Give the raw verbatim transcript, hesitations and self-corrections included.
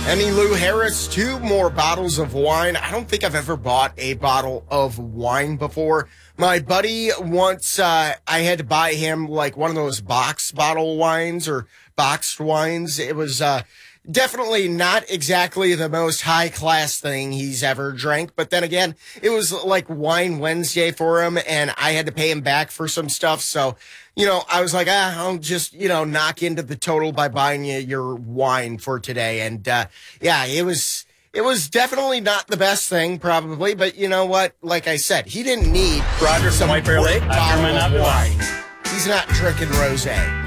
Emmylou Harris, two more bottles of wine. I don't think I've ever bought a bottle of wine before. My buddy once, uh, I had to buy him like one of those box bottle wines or boxed wines. It was, uh, definitely not exactly the most high class thing he's ever drank. But then again, it was like Wine Wednesday for him and I had to pay him back for some stuff. So, you know, I was like, ah, I'll just, you know, knock into the total by buying you your wine for today. And, uh, yeah, it was, it was definitely not the best thing probably. But you know what? Like I said, he didn't need Roger some White Bear great Lake. bottle of After wine. He's not drinking rosé.